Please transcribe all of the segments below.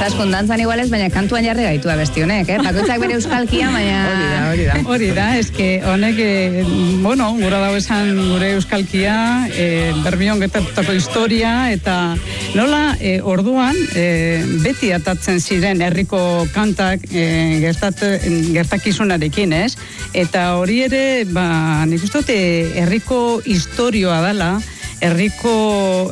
Zaskun dantzan igualez, baina kantuan jarri gaitu abesti honek, bakoitzak bere euskalkia, baina... Hori da, eske honek, gura dago esan gure euskalkia, Bermion gertatutako historia, eta nola orduan beti atatzen ziren herriko kantak gertakizunarekin, ez? Eta hori ere, nik uste dut herriko historioa dela, herriko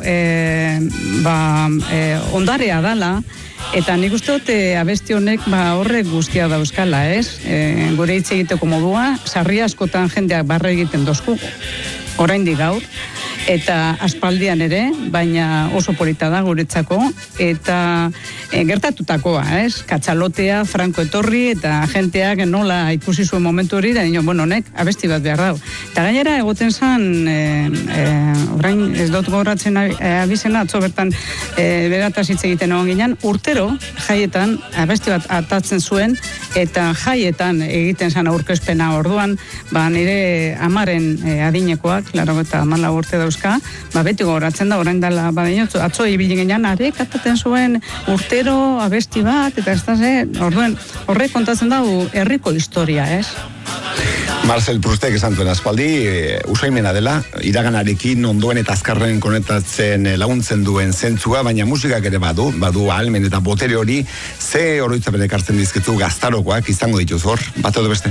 ondarea dela, eta nik uste dut abesti honek horrek guztia dauzkala, ez? Gure hitz egiteko modua, sarri askotan jendeak barre egiten dozku, oraindik gaur, eta aspaldian ere, baina oso polita da guretzako, eta gertatutakoa, ez? Katxalotea, Franco etorri, eta jenteak nola ikusi zuen momentu hori, da honek, abesti bat behar dau. Eta gainera, egoten zan, orain ez dut gogoratzen abizena, atzo bertan berataz hitz egiten egon ginen, urtero, jaietan, abesti bat atatzen zuen, eta jaietan egiten zan aurkezpena orduan, nire amaren adinekoak, 84 urte dauzka, beti gogoratzen da, orain dela, atzo ibili ginen, arek ataten zuen urtero abesti bat, eta ez da orduan, horrek kontatzen da herriko historia, ez? Marcel Proustek esan duen aspaldi, usaimena dela, iraganarekin ondoen eta azkarren konektatzen laguntzen duen zentzua, baina musikak ere badu ahalmen eta botere hori, ze oroitzapen ekartzen dizkitu gaztarokoak izango dituz hor, bat edo beste?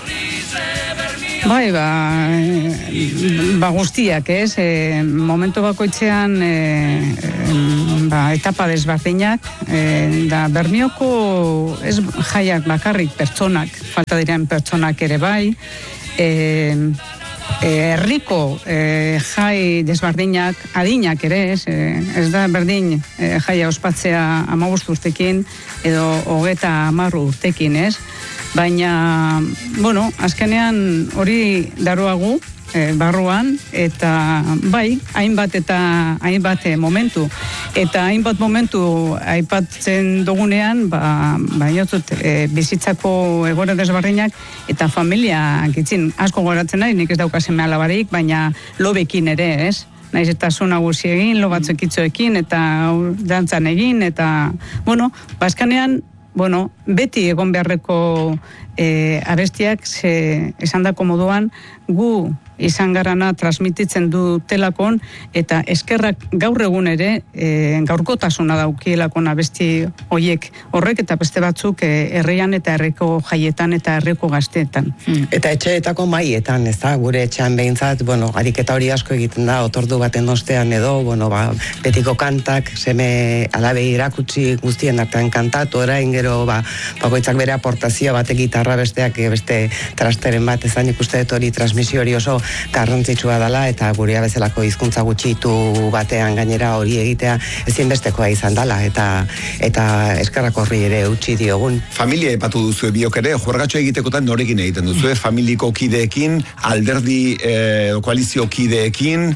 Bai, guztiak, ez? Momentu bakoitzean etapa desberdinak, da Bermioko ez jaiak bakarrik pertsonak, falta diren pertsonak ere bai, herriko jai desberdinak, adinak ere, ez da berdin jaia ospatzea 15 urtekin edo 30 urtekin, ez? Baina, azkenean hori daroagu barruan, eta bai, hainbat momentu. Eta hainbat momentu aipatzen dugunean, bizitzako egora desbarrinak eta familia gitzin asko goratzen nahi, nik ez dauka seme alabarik, baina lobekin ere, ez? Naiz eta zu nagusi egin, lo batzuk itzoekin, eta dantzan egin, eta, azkenean, beti egon beharreko abestiak esan dako moduan gu izan garana transmititzen dutelakon eta eskerrak gaur egun ere gaurkotasuna daukielakon abesti horrek eta beste batzuk herrian eta herriko jaietan eta herriko gazteetan. Eta etxeetako maietan, ez da, gure etxean behintzat, ariketa hori asko egiten da, otordu baten ostean edo, betiko kantak, seme alabe irakutsi guztien artean kantatu, orain gero, bakoitzak bere aportazioa bate gitarra besteak, beste trasteren bat, ez da, nik uste dut hori transmisio hori oso garrantzitsua dela, eta gurea bezalako hizkuntza gutxitu batean gainera hori egitea ezinbestekoa izan dela, eta eskerrak horri ere utzi diogun. Familia epatu duzu biok ere, juergatxo egitekotan norekin egiten duzu, familiko kideekin, alderdi koalizio kideekin,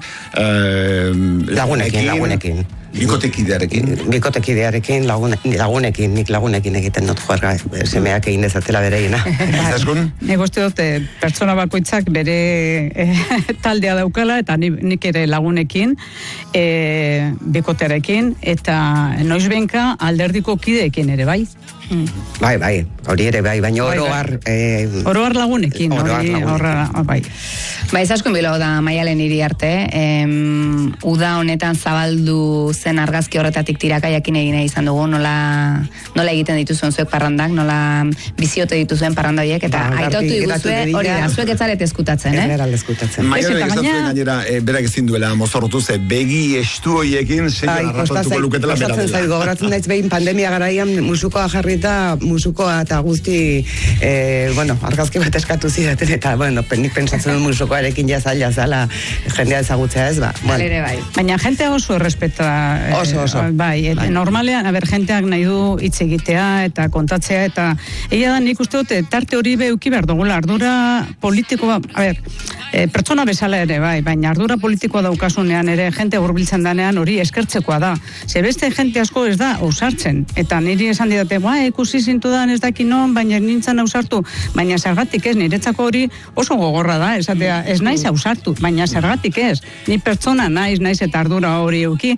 lagunekin. Bikotekidearekin, lagunekin, nik lagunekin egiten dut juerga, semeak egin dezatela bereina. Nik uste dut, pertsona bakoitzak bere taldea daukala, eta nik ere lagunekin, bikotearekin, eta noizbenka alderdiko kideekin ere, bai? Bai, hori ere bai, baina oroar lagunekin, bai. Bai, zaskun bilo da Maialen Iriarte, uda honetan zabaldu zen argazki horretatik tirakaiakin egine izan dugu, nola egiten dituzuen zuek parrandak, nola biziote dituzuen parrandaiek, eta aitotu diguzue, hori da, zuek etzaret eskutatzen, Maialen egizatuen gainera, berak ezin duela mozorrotu ze, begi estu horiekin, seila arrazotuko luketela bera dela. Gogoratzen daiz behin pandemia garaian musukoa jarrita, musukoa eta guzti, argazki bat eskatu zidaten, eta, nik pentsatzen dut musukoarekin jazaila zala jendea ezagutzea ez, Baina jentea oso errespeta. Oso. Bai, normalean, jenteak nahi du hitz egitea eta kontatzea, eta egia da nik uste dut, tarte hori beuki behar dugula, ardura politikoa, pertsona bezala ere, bai, baina ardura politikoa daukasunean ere, jente hurbiltzen danean hori eskertzekoa da. Ze beste jente asko ez da ausartzen, eta niri esan didate, ikusi zintudan ez daki non, baina nintzen ausartu, baina zergatik ez, niretzako hori oso gogorra da, esatea, ez naiz ausartu, baina zergatik ez, ni pertsona naiz eta ardura hori euki,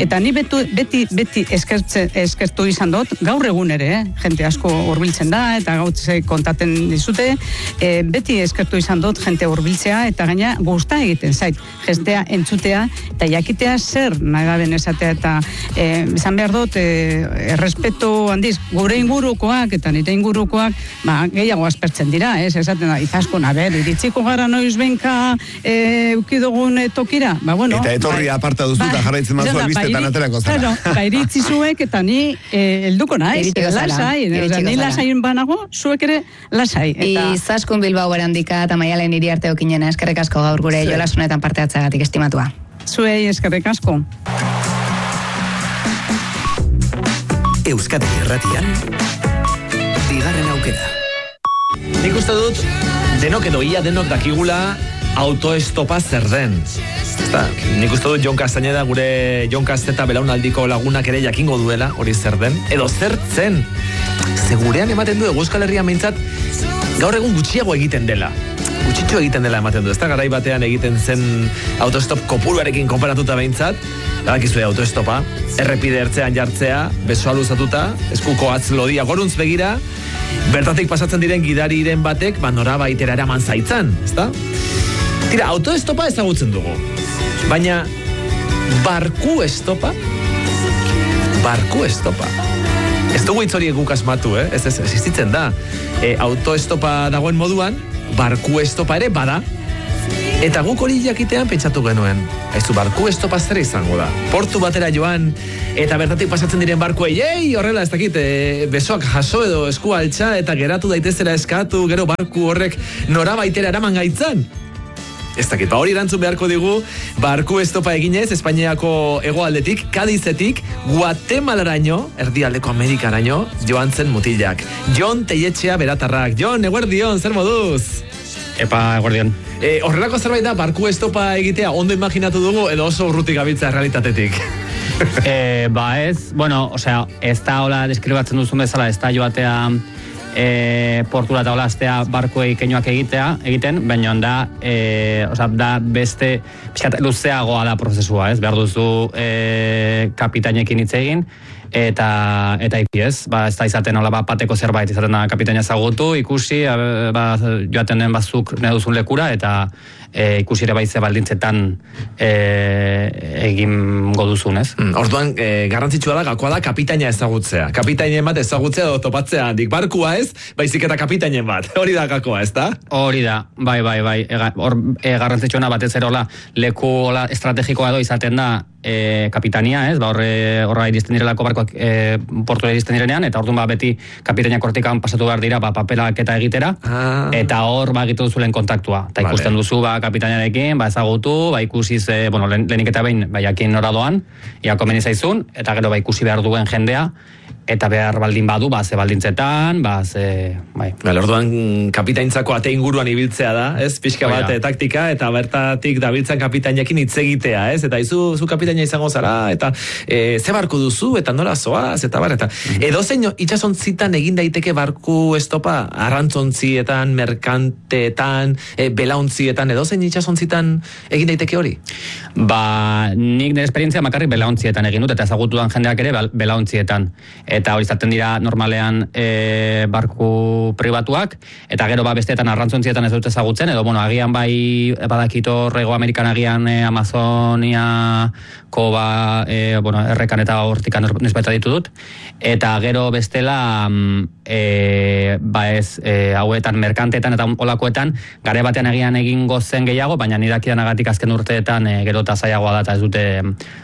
Eta ni beti eskertu izan dut, gaur egun ere, jente asko hurbiltzen da, eta gautze kontaten dizute, beti eskertu izan dut jente hurbiltzea, eta gaina gusta egiten zait, jentea entzutea, eta jakitea zer nahi gaben esatea, eta izan behar dut, errespeto handiz, gure ingurukoak, eta nire ingurukoak, gehiago aspertzen dira, esaten da, izaskun, iritsiko gara noiz benka eukidogun tokira, bueno. Eta etorri aparta duzu, eta jarraitzen mazua biztetan aterako zara. Iritsi zuek, eta ni helduko naiz, lasai, ni lasain banago, zuek ere lasai. Izaskun Bilbao Barandika eta Maialen Iriarte okinena, eskerrik asko gaur gure jolasunetan parte hartzeagatik, estimatua. Zuei eskerrik asko. Euskadi Irratian, bigarren aukera. Nik uste dut, denok edo ia denok dakigula autoestopa zer den. Nik uste dut Jon Castañeda, gure Jon Casteta belaunaldiko lagunak ere jakingo duela, hori zer den. Edo zer zen. Segurean ematen du Euskal Herrian behintzat gaur egun gutxiago egiten dela. Gutxitxo egiten dela ematen du. Ez da garai batean egiten zen autostop kopuruarekin konparatuta behintzat. Badakizue autoestopa, errepide ertzean jartzea, besoa luzatuta, eskuko atz lodia goruntz begira, bertatik pasatzen diren gidariren batek, norabaitera eraman zaitzan, ezta? Tira, autoestopa ezagutzen dugu. Baina, barku estopa? Ez dugu hitz horiek guk asmatu, ez existitzen da. Autoestopa dagoen moduan, barku estopa ere bada. Eta guk hori jakitean pentsatu genuen. Aizu, barku estopa zer izango da. Portu batera joan, eta bertatik pasatzen diren barkuei, horrela ez dakit, besoak jaso edo esku altxa, eta geratu daitezela eskatu, gero barku horrek norabaitera eraman gaitzan. Ez dakit, hori erantzun beharko digu, barku estopa eginez, Espainiako hegoaldetik, Kadizetik, Guatemalaraino, erdialdeko Amerikaraino, joan zen mutilak. Jon Telletxea beratarrak. Jon, eguerdion, zer moduz? Epa, eguerdion. Horrelako zerbait da, barku estopa egitea, ondo imaginatu dugu, edo oso urrutik gabiltza realitatetik? Ez, ez da hola deskribatzen duzun bezala, ez da joatea portura eta olaztea barkuei keinoak egiten, baina da beste pixkat luzeagoa da prozesua, ez? Behar duzu kapitainekin hitz egin, eta ez da izaten hola bateko zerbait izaten da kapitaina ezagutu, ikusi, joaten den bazuk nahi duzun lekura, eta ikusi ere baitze baldintzetan egin goduzun, ez? Orduan, garrantzitsua da, gakoa da kapitaina ezagutzea. Kapitainen bat ezagutzea edo topatzea handik. Barkua ez, baizik eta kapitainen bat. Hori da gakoa, ez da? Hori da, bai. Hor garrantzitsuena batez erola, leku estrategikoa edo izaten da kapitania, ez? Horra iristen direlako barkoak portura iristen direnean, eta orduan beti kapitainak hortikan pasatu behar dira papelak eta egitera, eta hor egitu duzulen kontaktua. Eta ikusten duzu kapitainarekin, ezagutu, ikusi lehenik eta behin, jakin nora doan, ia komeni zaizun, eta gero ikusi behar duen jendea, eta behar baldin badu, ze baldintzetan, bai. Orduan, kapitaintzako ate inguruan ibiltzea da, ez? Pixka bat taktika, eta bertatik dabiltzan kapitainekin hitz egitea, ez? Eta zu kapitaina izango zara, eta ze barku duzu, eta nola zoaz, eta bar, eta edozein itxasontzitan egin daiteke barku estopa, arrantzontzietan, merkanteetan, belauntzietan, edozein itxasontzitan egin daiteke hori? Nik nire esperientzia makarrik belauntzietan egin dut, eta ezagutuan jendeak ere belauntzietan. Eta hori izaten dira normalean barku pribatuak, eta gero besteetan arrantzontzietan ez dut ezagutzen, edo agian bai badakito Hego Amerikan agian Amazoniako errekan eta hortikan nesbeta ditu dut, eta gero bestela hauetan merkanteetan eta olakoetan gare batean agian egingo zen gehiago, baina nidakidanagatik azken urteetan gero eta zailagoa da, eta ez dute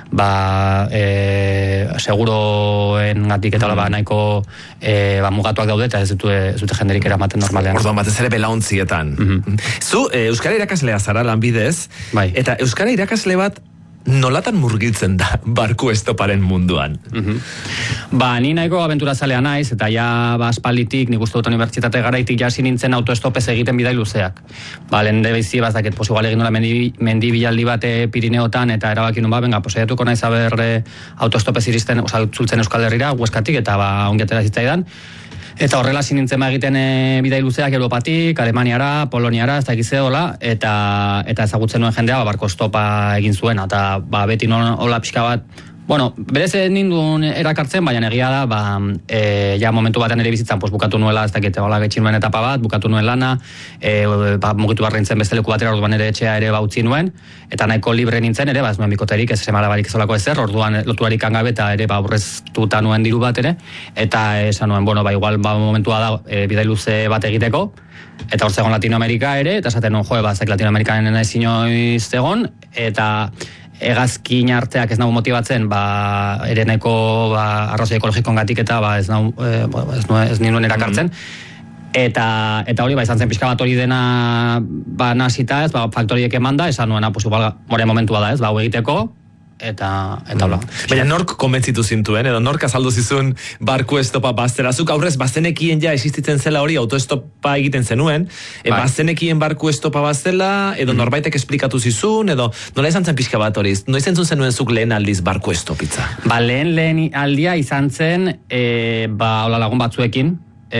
seguroen gatik eta nahiko mugatuak daude, eta ez dute jenderik eramaten normalean. Orduan batez ere belauntzietan. Zu, euskara irakaslea zara lanbidez, eta euskara irakasle bat nolatan murgiltzen da barku estoparen munduan? Ni nahiko abenturazalea naiz, eta aspalditik, nik uste dut unibertsitate garaitik jasi nintzen autoestopez egiten bidai luzeak. Lehen debeizi bazdaket, igual egin nola mendi bilaldi bat Pirineotan, eta erabaki nun posaiatuko naiz autoestopez iristen, zultzen Euskal Herrira, Hueskatik, eta ongiatera zitzaidan. Eta horrela sinintzen egiten bidai luzeak Europatik, Alemaniara, Poloniara, ez dakize hola, eta ezagutzen nuen jendea barko estopa egin zuen, eta beti non hola pixka bat Bueno, berez nindun erakartzen, baina egia da, ja momentu batean ere bizitzan, bukatu nuela, ez dakit, hola getxin nuen etapa bat, bukatu nuen lana, mugitu barra nintzen beste leku batera, orduan ere etxea ere utzi nuen, eta nahiko libre nintzen ere, ez nuen bikoterik, ez semalabarik ezolako ezer, orduan loturarik angabe, eta ere aurreztuta nuen diru bat ere, eta esan nuen, igual momentua da, bidai luze bat egiteko, eta hor zegoen Latinoamerika ere, eta esaten nuen, Latinoamerikanen ez inoiz zegoen, eta hegazkin arteak ez nago motibatzen, ere nahiko arrazoi ekologikoengatik eta ez ninduen erakartzen. Eta hori, izan zen pixka bat hori dena nasita ez, faktoriek emanda, esan nuena, more momentua da ez, hau egiteko, eta bla. Baina nork konbentzitu zintuen, edo nork azaldu zizun barku estopa bazterazuk, aurrez bazenekien ja existitzen zela hori autoestopa egiten zenuen, bazenekien barku estopa baztela, edo norbaitek esplikatu zizun, edo nola izan zen pixka bat hori, noiz entzun zenuen zuk lehen aldiz barku estopitza? Lehen aldia izan zen, hola lagun batzuekin,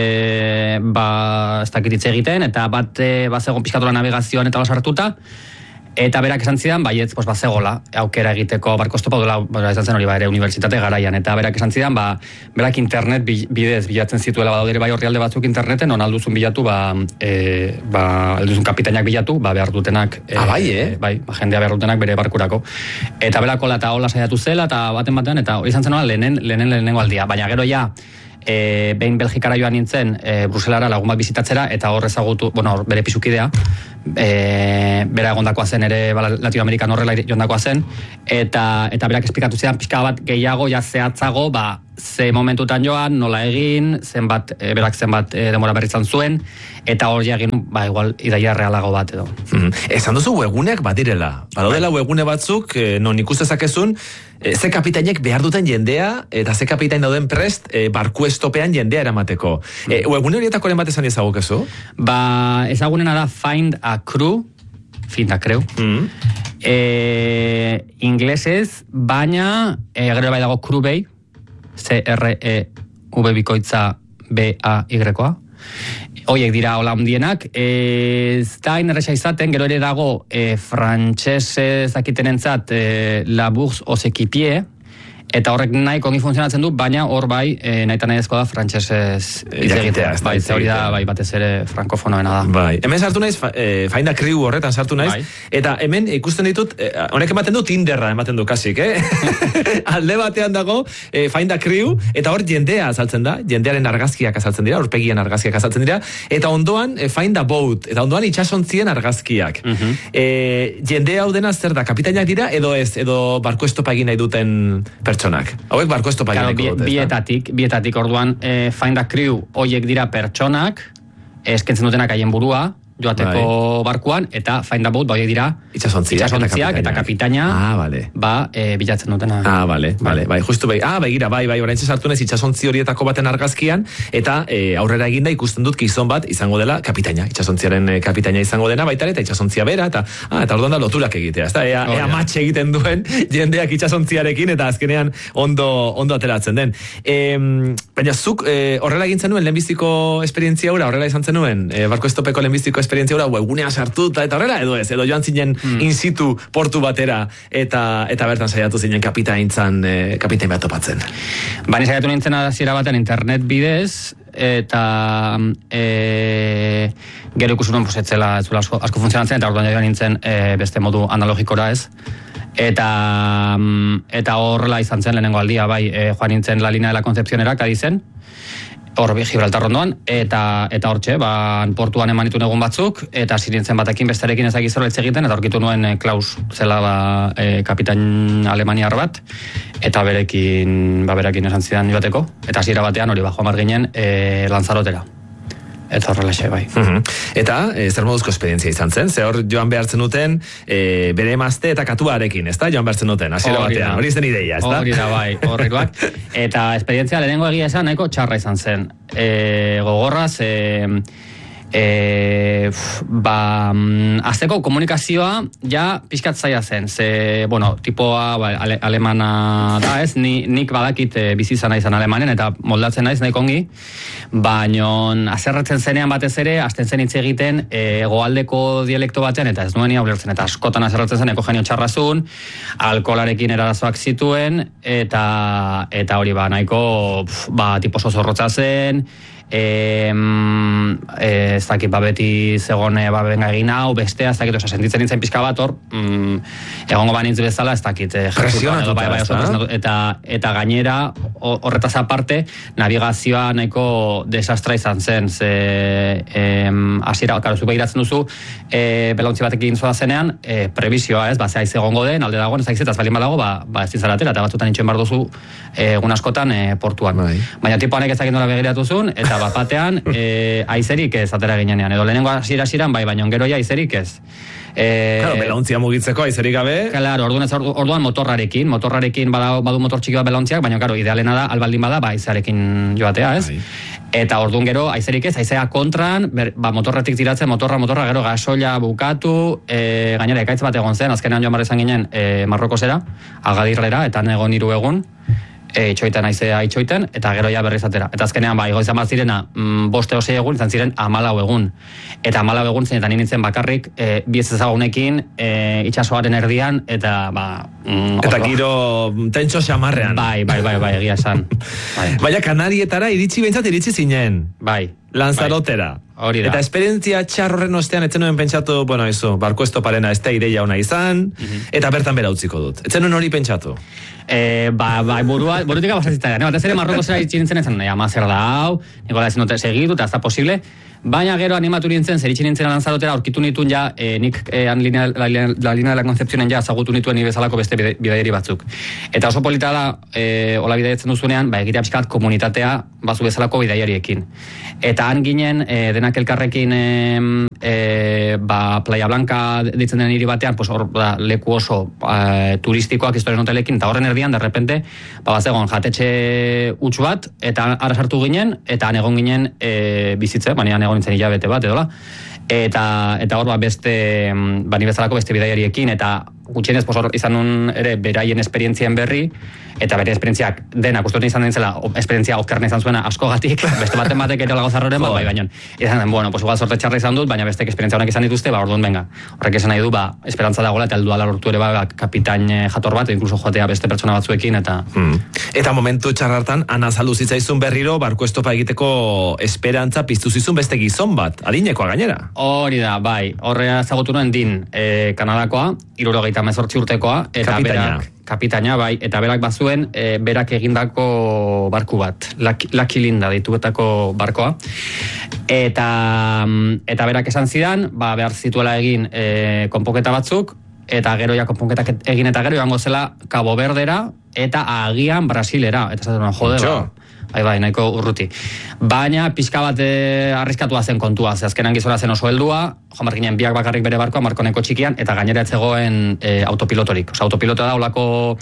ez dakiritze egiten, eta bat bazegon pixkatola navegazioan eta basartuta, eta berak esan zidan, baietz, bazegola, aukera egiteko barko estopa dela, esan zen hori ere unibertsitate garaian, eta berak esan zidan, berak internet bidez bilatzen zituela, badaudere orrialde batzuk interneten, on alduzun bilatu, alduzun kapitainak bilatu, behar dutenak, jendea behar dutenak bere barkurako. Eta berakola eta hola saiatu zela, eta batean, eta hori izan zen lehenengo aldia, baina gero ja, behin Belgikara joan nintzen, Bruselara lagun bat bizitatzera, eta hor ezagutu, bere pisukidea, bera egondakoa zen ere Latinoamerikan horrela jondakoa zen, eta berak esplikatu zidan pixka bat gehiago, ja zehatzago, ze momentutan joan, nola egin, berak zenbat demora berritzan zuen, eta hor egin, igual, idaia realago bat edo. Esan duzu webguneak badirela. Badaudela webgune batzuk, non ikustezakezun, ze kapitainek behar duten jendea, eta ze kapitain dauden prest, barku estopean jendea eramateko. Webgune horietakoren bat esan ezagukezu? Ezagunena da Find a Crew, inglesez, baina gero bai dago Crewbay, C-R-E-V bikoitza B-A-Y-a. Hoiek dira hola handienak, ez da inerresa izaten, gero ere dago frantsesez dakitenentzat La Bourse aux Équipiers, eta horrek nahi kongi funtzionatzen du, baina hor nahi eta nahi ezko da frantsesez egitea. Hori da, batez ere frankofonoena da. Hemen sartu naiz, Find a Crew horretan sartu naiz, eta hemen ikusten ditut, honek ematen du Tinderra, ematen du kasik, alde batean dago Find a Crew, eta hor jendea azaltzen da, jendearen argazkiak azaltzen dira, aurpegian argazkiak azaltzen dira, eta ondoan Find a Boat, eta ondoan itsasontzien argazkiak. Jendea hau dena zer da, kapitainak dira, edo barko estopa egin nahi duten pertsonak. Hauek barko estopa egin bietatik orduan Find a Crew hoiek dira pertsonak, eskentzen dutenak haien burua, joateko barkuan, eta Find a Boat horiek dira itsasontziak eta kapitaina bilatzen dutena. Justu begira, orain sartu naiz itsasontzi horietako baten argazkian, eta aurrera eginda ikusten dut gizon bat izango dela kapitaina, itsasontziaren kapitaina izango dena, baita eta itsasontzia bera, eta orduan da loturak egitea, ea matxe egiten duen jendeak itsasontziarekin, eta azkenean ondo ateratzen den. Baina zuk horrela egin zenuen lehenbiziko esperientzia hura, horrela izan zenuen, barko estopeko lehenbiziko esperientzia hura, webgunea sartuta eta horrela, edo joan zinen in situ portu batera eta bertan saiatu zinen kapitain bat topatzen. Bani saiatu nintzen hasiera baten internet bidez, eta gero ikusunuen etzela asko funtzionatzen, eta orduan joan nintzen beste modu analogikora ez. Eta horrela izan zen lehenengo aldia, joan nintzen La Línea de la Concepcionera, Kadizen, hor Gibraltar ondoan, eta hortxe, portuan eman ditun egun batzuk, eta zirintzen batekin besterekin ezagizorra egiten, eta aurkitu nuen Klaus zela kapitain alemaniar bat, eta berekin esan zidan joateko, eta hasiera batean hori joan marginen Lanzarotera. Eta horrelaxe, Eta, zer moduzko esperientzia izan zen? Ze hor joan behartzen duten bere emazte eta katuarekin, ezta? Joan behartzen duten, hasiera batean. Hori zen ideia, ezta? Hori da, horrikoak. Eta esperientzia lehenengo egia esan, nahiko txarra izan zen. Gogorraz, azteko komunikazioa ja pixkat zaila zen, ze, bueno, tipoa alemana da ez, nik badakit bizi izan naizan Alemanen eta moldatzen naiz nahi kongi, baina azerratzen zenean batez ere, hasten zen hitz egiten hegoaldeko dialekto batean, eta ez nuen ia ulertzen, eta askotan azerratzen zen genio txarrazun, alkoholarekin erarazoak zituen, eta hori nahiko tipo zorrotza zen, ez dakit beti zegoen benga egin hau, bestea, ez dakit, sentitzen nintzen pixka bat hor, egongo banintz bezala, ez dakit, eta gainera, horretaz aparte, navigazioa nahiko desastra izan zen, hasiera, karo, zupe iratzen duzu, belauntzi batek egin zoa zenean, prebizioa, ez, zehaiz egongo den, alde dagoen, ez ez balin badago, ez dinzaratera, eta batzutan itxoen bar duzu, egun askotan portuan. Baina tipoanek ez dakit nola begiratuzun, eta batean aizerik ez atera ginenean, edo lehenengo hasiran bai, baina ongeroia aizerik ez. Claro, belauntzia mugitzeko aizerik gabe. Claro, orduan motorrarekin badu motor txiki bat belauntziak, baina claro, idealena da, albaldin bada, aizearekin joatea, ez? Eta orduan gero aizerik ez, aizea kontran, motorretik tiratzen, motorra, gero gasoila bukatu, gainera ekaitz bat egon zen, azkenean joan barrezan ginen Marrokosera, Agadirrera, eta egon 3 egun, itxoiten aizea itxoiten, eta gero ja berriz atera. Eta azkenean, igo izan bat zirena, 5 o 6 egun, izan ziren 14 egun. Eta 14 egun zinetan nintzen bakarrik, biez ezagunekin, itxasoaren erdian, eta eta giro tentxo xamarrean. Bai, egia esan. Baina Kanarietara iritsi zinen. Bai. Lanzarotera. Hori da. Eta esperientzia txarrorren ostean, etzen nuen pentsatu, barko estoparena ez da ideia ona izan, eta bertan bera utziko dut. Etzen nuen hori pentsatu. Burutik abasazitzen, batez ere Marrokosera itxin nintzen, ama zer da hau, nikola ezin dute segitu, eta ez da posible, baina gero animatu nintzen, zer itxin nintzen Lanzarotera, aurkitu nituen ja, nik la línea de la Concepcionen ja zagutu nituen bezalako beste bidaiari batzuk. Eta oso polita da, hola bidaiatzen duzunean, egitea pixkat komunitatea bazu bezalako bidaiariekin. Eta han ginen, denak elkarrekin Playa Blanca ditzen den hiri batean, hor leku oso turistikoak historien hotelekin, eta horren erdian, de repente, bazegon jatetxe huts bat, eta ara sartu ginen, eta han egon ginen bizitze, baina egon nintzen hilabete bat, edola. Eta hor beste, ni bezalako beste bidaiariekin, eta gutxienez hor izan nun ere beraien esperientzien berri, eta bere esperientziak denak uste izan dintzela, esperientzia okerna izan zuena askogatik, beste batek ere lagozarroren, baina izan den, igual sorte txarra izan dut, baina bestek esperientzia honak izan dituzte, orduan benga. Horrek esan nahi du, esperantza dagoela, eta helduala lortu ere kapitain jator bat, inkluso joatea beste pertsona batzuekin, eta... Eta momentu txarrartan, ana saldu zitzaizun berriro, barko estopa egiteko esperantza piztu zizun beste gizon bat, adinekoa gainera. Hori da, bai, horrea zagutu nuen din Kanadakoa, 78 urtekoa, eta kapitaina, bai, eta berak bazuen, berak egindako barku bat, Lucky Linda dituetako barkoa, eta berak esan zidan, behar zituela egin konponketa batzuk, eta gero ja konponketak egin eta gero joango zela Cabo Verdera, eta agian Brasilera, eta zaten, jode, bai, nahiko urruti. Baina, pixka bat arriskatua zen kontua, ze azkenan gizona zen oso heldua, joan ginen biak bakarrik bere barkoa, Marko neko txikian, eta gainera etzegoen autopilotorik. Autopilota da, olako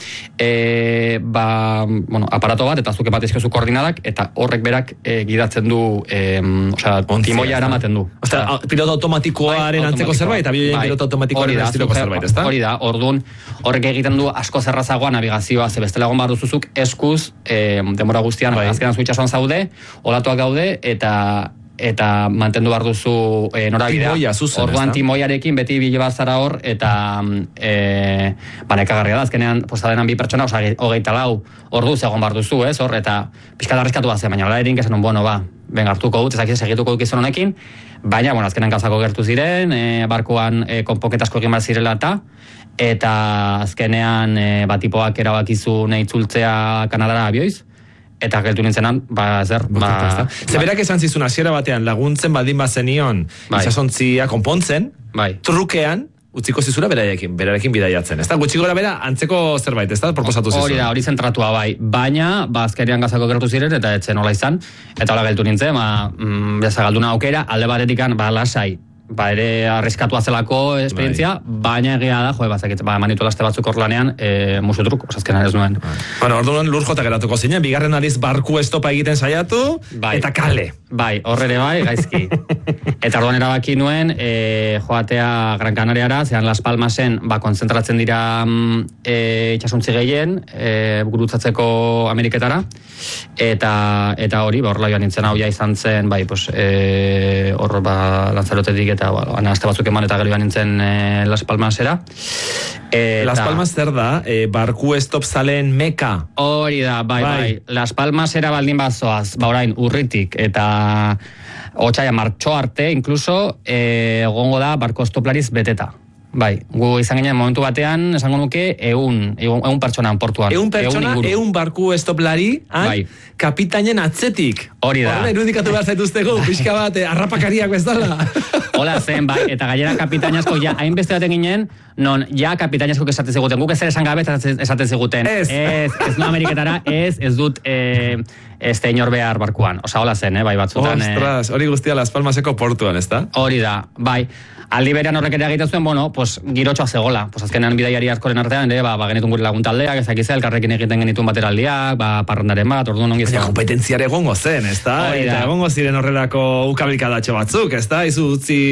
aparato bat, eta zuke bat izkezu koordinadak, eta horrek berak gidatzen du, timoia eramaten du. Pilota automatikoaren antzeko zerbait, eta bioien pilota automatikoaren estiloko zerbait, ezta? Hori da, orduan, horrek egiten du asko zerrazagoa navigazioa, ze bestela egon behar duzuzuk eskuz, demora guztian, azkenan zuitxasuan zaude, olatuak daude, eta mantendu behar duzu norabidea. Orduan timoiarekin beti bilebazara hor, eta nekagarria da, azkenean postadenan 2 pertsona, 24 orduz egon behar duzu, ez, hor, eta pixka darrizkatu bat zen, baina hola erin, kezen, hartuko dut, ezak segituko dut gizon honekin, baina, azkenean gauzako gertu ziren, barkoan konponketasko egin behar zirela eta azkenean tipoak erabakizu nahi itzultzea Kanadara abioiz, eta geltu nintzenan, Zeberak esan zizun hasiera batean laguntzen baldin bazenion, izasontzia konpontzen, trukean, utziko zizula berarekin bidaiatzen. Ez da, gutxi gora bera, antzeko zerbait, ez da, proposatu zizun. Hori da, hori zentratua bai, baina, azkerian gazako gertu ziren, eta etzen hola izan, eta hola geltu nintzen, galduna aukera, alde batetik lasai, ere arriskatua zelako esperientzia, baina egia da, manitu laste batzuk orlanean, musutruk, osazkenan ez nuen. Orduan lur jota geratuko zinen, bigarren aliz barku estopa egiten saiatu, eta kale. Bai, horre bai, gaizki. Eta orduan erabaki nuen, joatea Gran Canariara, zean Las Palmasen, konzentratzen dira itxasuntzi gehien, gurutzatzeko Ameriketara, eta hori, horrela joan nintzen hau ja izan zen, bai, hor Lanzarotetik eta aste batzuk eman eta gero joan nintzen Las Palmasera. Las Palmas zer da, barku estop zaleen meka. Hori da, bai. Las Palmasera baldin bazoaz, orain urritik, eta otsaia martxo arte, incluso, egongo da barko estoplariz beteta. Bai, gu izan ginen momentu batean, esango nuke, eun pertsona portuan. Eun pertsona, eun barku estoplari, bai. Kapitainen atzetik. Hori da. Horrela, irudikatu behar zaituztego, pixka bat, arrapakariak bezala. Hola zen, bai, eta gainera kapitainazko ja, hainbeste baten ginen, non ja kapitainazko esaten ziguten, guk ezer esan gabe esaten ziguten. Ez no Ameriketara, ez dut inor behar barkuan. Osa, hola zen, bai, batzutan. Ostras, hori guztia Las Palmaseko portuan, ez da? Hori da, bai. Aldi berean horrek ere egiten zuen, girotxoa zegola. Azkenean bidaiari askoren artean, genitun gure laguntaldeak, ezakizel, elkarrekin egiten genitun bateraldiak, parrandaren bat, orduan ongi zen. Kompetentziare egongo zen, ez da? Eta egongo ziren horrelako ukabilkadatxo batzuk, ez da? Izu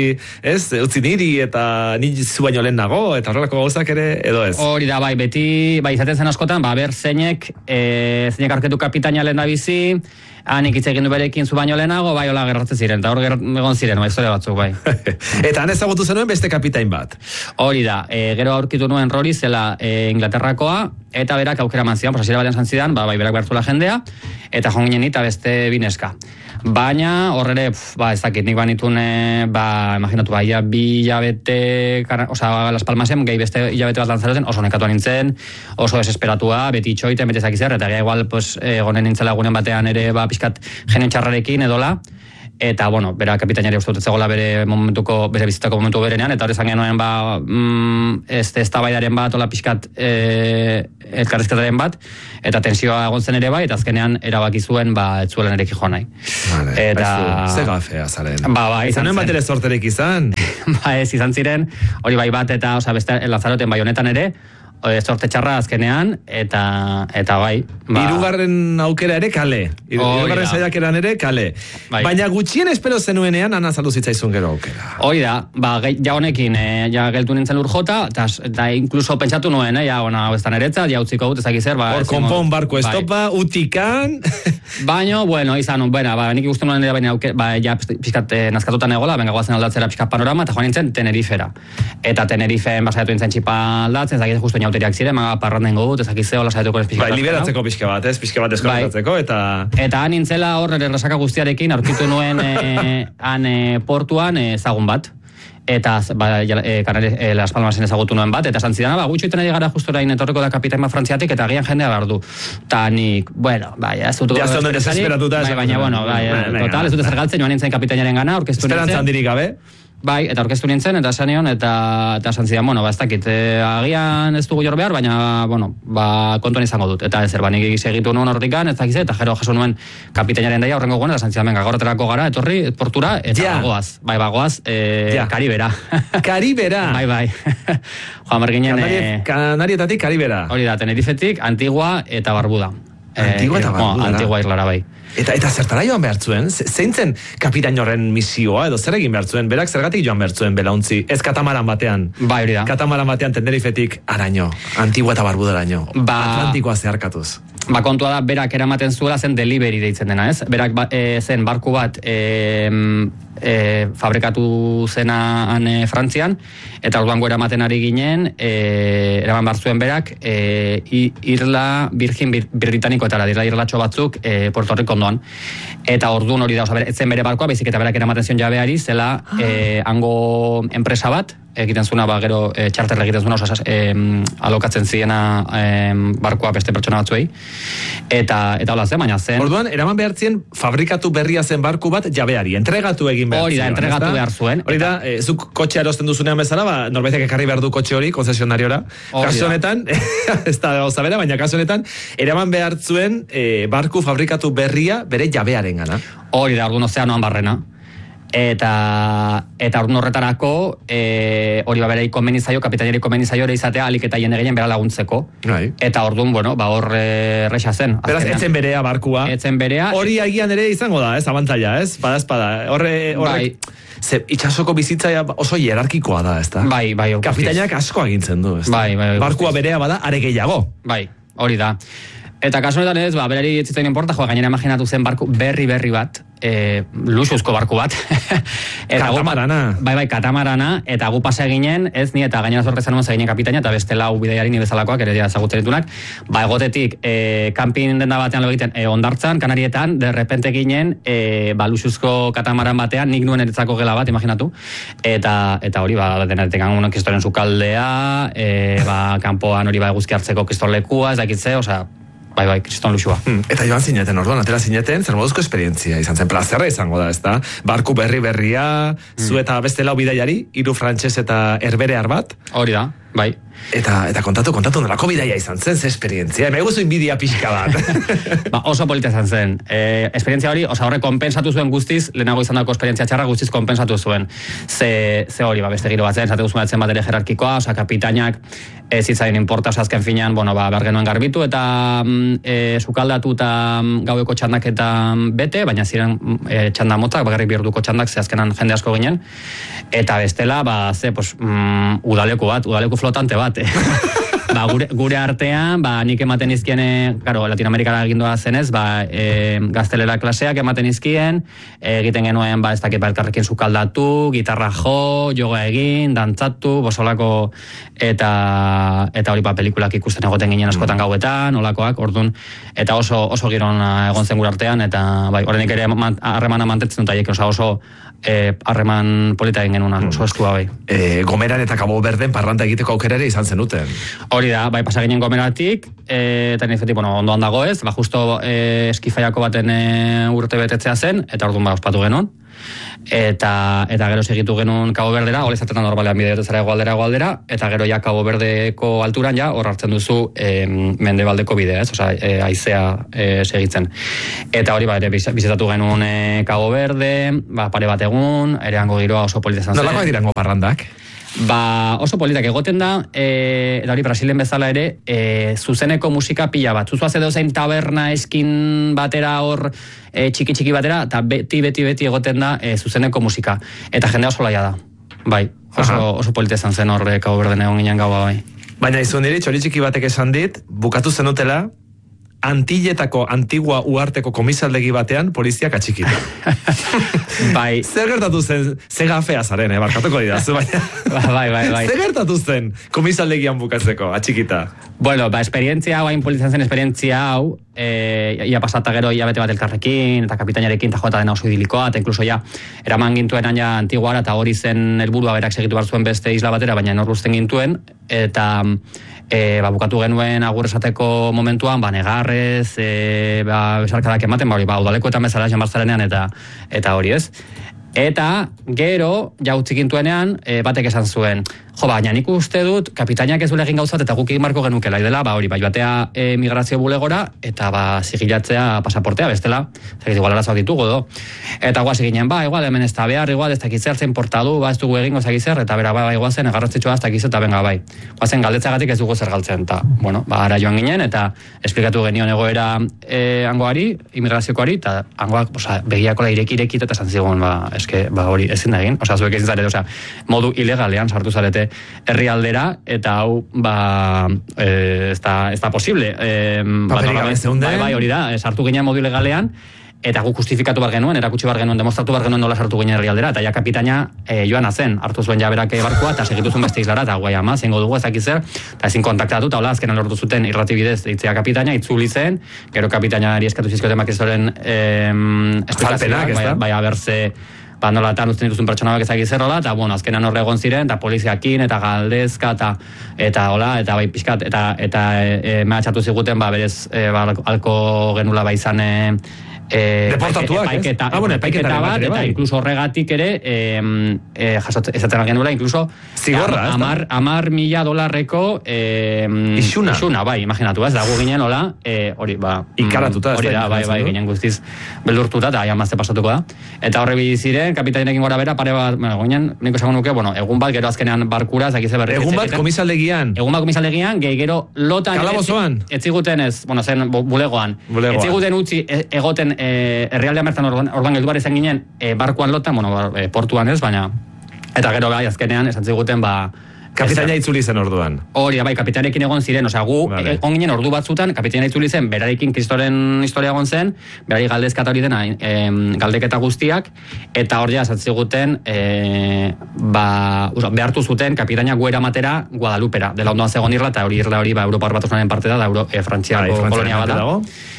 utzi niri eta niri zu baino lehen nago, eta horrelako gauzak ere, edo ez? Hori da, bai, beti, izaten zen askotan, ber zeinek arketu kapitaina lehen da bizi, hanik hitz egin du berekin zu baino lehenago, bai, hola gerratzen ziren, eta hor egon ziren, bai, historia batzuk, bai. Eta han ezagutu zenuen beste kapitain bat? Hori da, gero aurkitu nuen Rory zela Inglaterrakoa, eta berak aukera eman zidan, hasiera batean zantzidan, bai, berak behartzula jendea, eta jonginen eta beste bineska. Baina, horre, ez dakit, nik banitun, imaginatu, bi hilabete, Las Palmasen, gehi beste hilabete bat Lanzaroten, oso nekatuan nintzen, oso desesperatua, beti itxoiten, beti ezakizer, eta igual, egonen nintzela gunen batean ere, pixkat jenen txarrarekin edola, eta, bera kapitainari uste dut zegoela bere bizitako momentu berenean, eta hori zan genuen, ez tabaidaren bat, ola pixkat elkarrizketaren bat, eta tensioa egon zen ere bai, eta azkenean erabaki zuen, ez zuelen ereki joan nahi. Ze gafea zaren. Izanen bat ere sorterek izan. Ez izan ziren, hori bai bat, eta beste Lanzaroten bai honetan ere, sorte txarra azkenean, eta bai. Hirugarren aukera ere kale. Hirugarren saiakeran ere kale. Baina gutxien espero zenuenean, ana azaldu zitzaizun gero aukera. Hori da, ja honekin, ja geltu nintzen lur jota, eta inkluso pentsatu nuen, ez da neretzat, ja utziko dut ezakizer. Hor, konpon barko estopa, utikan. Baina, izan, nik ikusten nuen, ja pixkat nazkatutan egola, benga guazen aldatzera pixkat panorama, eta joan nintzen Tenerifera. Eta Tenerifeen basaiatu nintzen txipa aldatzen, ezakiz justu inauteriak ziren, parranden gogut, ezakize hola saietuko ez pixka. Liberatzeko pixka bat eskontatzeko, eta han nintzela hor errasaka guztiarekin, aurkitu nuen portuan ezagun bat. Eta Las Palmasen ezagutu nuen bat, eta esan zidan, gutxo iten ari gara justu orain etorriko da kapitaima frantziatik, eta agian jendea behar du. Ta nik, ez dut total, ez dut ezer galtzen, joan nintzen kapitainaren gana, orkestu nintzen. Esperantzan dirik gabe? Bai, eta orkestu nintzen, eta esan nion, eta esan zidan, ez dakit, agian ez dugu jor behar, baina, kontuan izango dut. Eta ezer, nik egitu nuen horretik ez dakize, eta jero jaso nuen kapitainaren daia horrengo guen, eta esan zidan, gaur aterako gara, etorri, portura, eta goaz. Goaz, Karibera. Karibera? Bai. Joan berginen... Kanarietatik Karibera. Hori da, Tenerifetik, Antigua eta Barbuda. Antigua Irlara, bai. Eta zertara joan behar zuen? Zein zen kapitain horren misioa, edo zer egin behar zuen? Berak zergatik joan behar zuen belauntzi? Ez katamaran batean. Bai, hori da. Katamaran batean Tenerifetik araño. Antigua eta Barbuda araño. Atlantikoa zeharkatuz. Kontua da, berak eramaten zuela zen delivery deitzen dena, ez? Berak zen barku bat fabrikatu zenan Frantzian, eta orduan eramaten ari ginen, eraman behar zuen berak, Irla Virgin Britanikoetara, irlatxo batzuk, Puerto Rico ondoan. Eta orduan hori da, ez zen bere barkoa, baizik eta berak eramaten zion jabeari, zela hango enpresa bat, egiten zuna, gero txarterra egiten zuna, alokatzen ziena barkoa beste pertsona batzuei. Eta hola zen, baina zen... Orduan, eraman behar zien fabrikatu berria zen barku bat jabeari, entregatu egin behar zuen. Hori da, entregatu behar zuen. Hori da, zuk kotxe erosten duzunean bezala, norbaitek ekarri behar du kotxe hori, konzesionariora. Kasu honetan, ez da gauza bera, baina kasu honetan, eraman behar zuen barku fabrikatu berria bere jabearen gana. Hori da, orduan ozeanoan barrena. Eta orduan horretarako hori berei komeni zaio, kapitainari komeni zaio ere izatea alik eta jende gehien bera laguntzeko. Eta orduan, bueno, hor erresa zen. Beraz, etzen berea barkua. Etzen berea. Hori agian ere izango da, abantaila, ez? Bada. Horrek, itxasoko bizitza oso hierarkikoa da, ez da? Bai. Kapitainak asko agintzen du, ez da? Bai. Barkua berea bada, are gehiago. Bai, hori da. Eta kasu honetan ez, berari etzitzen inporta, gainera imaginatu zen barku berri bat, luxuzko barku bat. Katamarana. Bai, katamarana, eta gu pasa ginen, ez ni, eta gainera zorrezan nuen zeginen kapitaina, eta beste lau bideiari ni bezalakoak, ere dira ezagutzen ditunak, egotetik, kanpin denda batean lo egiten, ondartzan, Kanarietan, de repente ginen, luxuzko katamaran batean, nik nuen eretzako gela bat, imaginatu, eta hori, denetik angun kistoren zukaldea, kanpoan hori eguzki hartzeko kistorlekua, ez dakitze, osea, bai, kriston luxua. Eta joan zineten, orduan, atera zineten, zer moduzko esperientzia izan zen, plazerra izango da, ez da? Barku berria, zu eta beste lau bidaiari, 3 frantses eta herberear bat. Hori da, bai. Eta kontatu nolako bidaia izan zen, ze esperientzia. Ema eguzu inbidia pixka bat. Oso polita izan zen. Esperientzia hori, horre konpensatu zuen guztiz, lehenago izan dako esperientzia txarra guztiz konpensatu zuen. Ze hori, beste giro bat zen, zate guztun bat ere jerarkikoa, hepitainak zitzain inporta, azken finean, behar genuen garbitu, eta sukaldatu eta gaueko txandak eta bete, baina ziren txanda motzak, bakarrik bihurtuko txandak, ze azkenan jende asko ginen, eta bestela, udaleku flotante bat. Gure artean, nik ematen izkien, Latinoamerikara egindoa zenez, gaztelera klaseak ematen izkien, egiten genuen, ez dakit, elkarrekin sukaldatu, gitarra jo, yoga egin, dantzatu, bosolako, eta hori pelikulak ikusten egoten ginen askotan gauetan, olakoak, orduan, eta oso giron egon zen gure artean, eta horrenik ere harremana mantetzen dut aiek, oso harreman polita egin genuen, oso estua bai. Gomeran eta Cabo Verden parranda egiteko aukera ere izan zenuten. Hori da, pasa ginen Gomeratik, eta nifetik, ondoan dago ez, justo eskifaiako baten urte betetzea zen, eta orduan ospatu genuen. Eta gero segitu genuen Cabo Verdera, hori zatetan normalean bideotetzara egoaldera, eta gero ja Cabo Verdeko alturan ja, hor hartzen duzu mendebaldeko bidea, ez, haizea segitzen. Eta hori ere bizitatu genuen Cabo Verde, pare bat egun, ere hango giroa oso polita izan zen. Nolakoak dirango parrandak? Oso politak egoten da, eta hori Brasilen bezala ere, zuzeneko musika pila bat. Zuzu haze dozein taberna eskin batera hor, txiki batera, eta beti egoten da zuzeneko musika. Eta jendea oso laia da. Bai, oso polita izan zen hor Cabo Verden egon ginen gaua bai. Baina izun niri, txori txiki batek esan dit, bukatu zenutela, Antilletako antigua uarteko komisaldegi batean poliziak atxikita. Bai. Zer gertatu zen, ze gafea zaren, barkatuko didazu, baina. Bai. Zer gertatu zen komisaldegian bukatzeko, atxikita? Bueno, esperientzia hau, hain polizan zen esperientzia hau, ia pasata gero ia bete bat elkarrekin, eta kapitainarekin, eta jota dena oso idilikoa, eta inkluso ja, eraman gintuenan ja antiguara, eta hori zen helburua berak segitu behar zuen beste isla batera, baina norruzten gintuen, eta bukatu genuen agur esateko momentuan, negarrez, besarkadak ematen, udalekuetan bezala janbartzarenean, eta hori ez. Eta gero, jautzik intuenean, batek esan zuen, baina nik uste dut, kapitainak ez duele egin gauzat, eta guk egin marko genukela, idela, batea migrazio bulegora, eta sigilatzea pasaportea, bestela, zegit igual arazoak ditugu do. Eta guaz eginen, igual, hemen ez da behar, igual, ez da kitzertzen portadu, ez dugu egingo zagizer, eta bera, iguazen, egarratzitsua ez da kiz, eta benga, guazen galdetzagatik ez dugu zer galtzen, eta, ara joan ginen, eta esplikatu genion egoera hangoari, imigraziokoari, eta hangoak, begiakola irekit, eta esan zigun, hori ezin da egin, zuek ezin zarete, modu ilegalean sartu zarete herrialdera, eta hau, ez da posible. Bai, hori da, sartu ginen modu ilegalean, eta guk justifikatu bar genuen, erakutsi bar genuen, demostratu bar genuen nola sartu ginen herrialdera, eta ja kapitaina joan zen, hartu zuen jaberak barkua, eta segitu zuen beste islara, eta guai ama, zengo dugu ezak zer, eta ezin kontaktatu, eta hola, azkenan lortu zuten irratibidez itzea kapitaina, itzuli zen, gero kapitainari eskatu zizkote makizoren esplikazioak, bai, abertze, nolatan uzten dituzun pertsona bak ezak izerrola, eta azkenan horre egon ziren, eta poliziakin, eta galdezka, eta hola, eta bai pixkat, eta mehatxatu ziguten, berez, alko genula izan Deportatuak, epaiketa bat, eta inkluso horregatik ere, esaten genuela, inkluso, zigorra, $10,000 isuna, bai, imaginatu, ez, dago ginen, hola, hori, ikaratuta, hori da, bai, ginen guztiz beldurtuta, eta jamazte pasatuko da. Eta horre biziren, kapitainekin gora bera, pare bat, ginen, niko esango nuke, egun bat, gero azkenean barkura, zakize berri. Egun bat komisaldegian, gero lotan... Kalabozoan? Etziguten ez, zen bulegoan. Etziguten utzi egoten herrialdean bertan ordan geldu bar izan ginen, barkuan lotan, portuan ez, baina... Eta gero bai, azkenean, esan ziguten, kapitaina itzuli zen orduan. Hori, bai, kapitainekin egon ziren, gu egon ginen ordu batzutan, kapitaina itzuli zen, berarekin kristoren historia egon zen, berari galdezkata hori dena, galdeketa guztiak, eta hori esan ziguten, behartu zuten kapitaina guera matera Guadalupera, dela ondoan zegoen irla, eta hori irla hori Europar Batasunaren parte da, Frantziako kolonia bat da.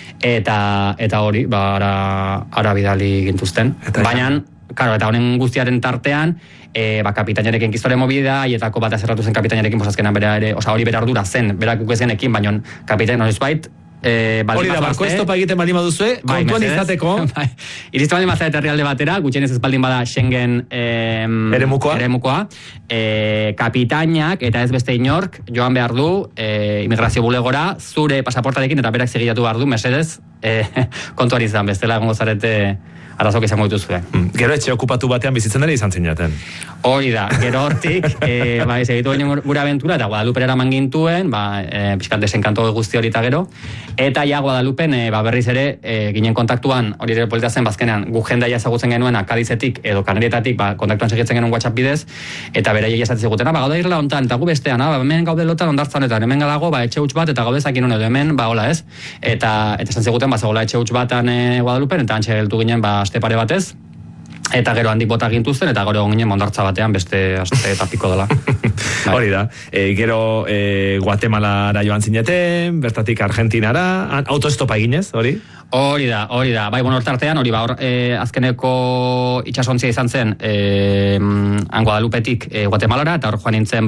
Eta hori, ara bidali gintuzten. Baina, eta honen guztiaren tartean, kapitainarekin kistore mobidea, aietako bat azerratu zen kapitainarekin, azkenan bera ere, hori bera ardura zen, berak ukezenekin, baina kapitaina noiz bait, hori da, barko estopa egiten baldin baduzue, kontuan izateko. Iristen baldin bazarete herrialde batera, gutxienez ez baldin bada Schengen eremukoa. Kapitainak, eta ez beste inork, joan behar du, immigrazio bulegora, zure pasaportarekin, eta berak segilatu behar du, mesedez, kontuan izan, bestela egongo zarete arazok izango dituzue. Gero etxe okupatu batean bizitzen ere izan zinaten. Hori da, gero hortik, segitu ginen gure aventura, eta Guadalupera eraman gintuen, pixkat desenkanto guzti hori eta gero, eta ja Guadalupen berriz ere ginen kontaktuan, hori ere polita zen, bazkenean, gu jendea ezagutzen genuen Kadizetik edo Kanarietatik, kontaktuan segitzen genuen WhatsApp bidez, eta bera esatzen ziguten, gaude irla hontan, eta gu bestean, hemen gaude lotan ondartzan, eta hemen gadago, etxe huts bat, eta gaude zakin honedo, hemen, hola ez, eta esan ziguten, zegoela etxe huts batan Guadalupen, eta antxe geltu ginen, aste pare batez, eta gero handik bota gintuzten, eta gero ginen mondartza batean beste aste eta piko dela. Hori da, gero Guatemalara joan zineten, bertatik Argentinara, autoestopa eginez, hori? Hori da, hortartean, azkeneko itxasontzia izan zen Guadalupetik Guatemalara, eta hor joan nintzen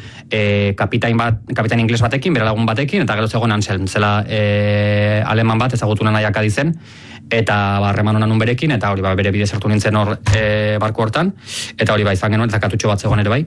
kapitain ingles batekin, bere lagun batekin, eta gero zegoen Anselm, zela aleman bat ezagutu nahi Kadizen, eta harreman honan berekin, eta hori bere bide sartu nintzen hor barku hortan, eta hori izan genuen, eta katutxo bat zegoen ere bai,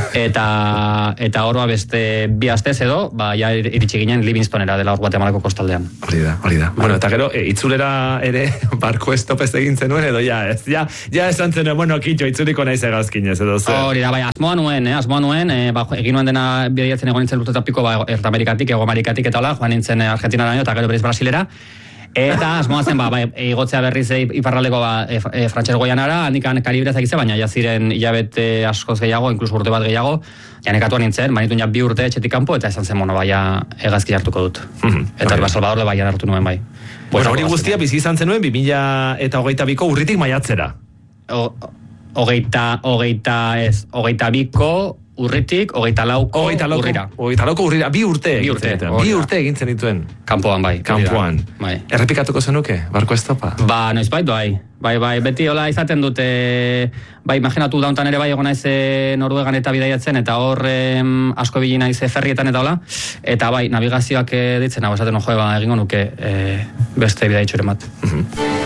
eta hor beste bi astez edo, ja iritsi ginen Livingstonera dela hor Guatemalako kostaldean. Hori da. Bueno, eta gero, itzulera ere barko estopez egin zenuen, edo ja esan zenuen, kitxo, itzuliko naiz egazkinez, edo zer. Hori da, asmoa nuen, egin nuen dena bideiatzen egon nintzen urtetapiko, Ertamerikatik, Ego Amerikatik, eta hola, joan nintzen Argentinara eta gero berriz Brasilera, eta asmoa zen, igotzea berriz iparraldeko Frantses Goianara, handikan Karibrez egize, baina jaziren hilabete askoz gehiago, inkluso urte bat gehiago, janekatuan nintzen, banitun 2 urte etxetik kanpo, eta esan zen, egazki hartuko dut. Eta Salvador de hartu nuen bai. Hori guztia bizi izan zenuen 2022ko urritik maiatzera. Hogeita biko urritik, 24ko urrira. 24ko urrira, 2 urte. 2 urte egin zenituen. Kanpoan, bai. Errepikatuko zenuke, barko estopa? Noizbait, bai. Beti hola izaten dute, imaginatu dauntan ere egon naiz Noruegan eta bidaiatzen, eta hor asko ibili naiz ferrietan eta hola, eta navigazioak ditzen, esaten egingo nuke beste bidaitxuren bat.